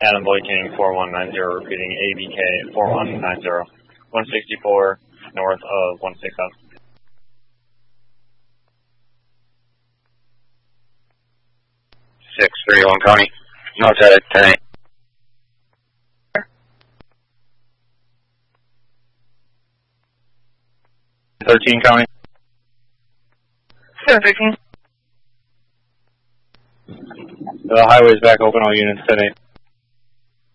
Cannon Boy King 4190, repeating ABK 4190, 164 north of 160. 631 Coney, north side of 10-8. 13 Coney. 713. The highway's back open, all units 10-8.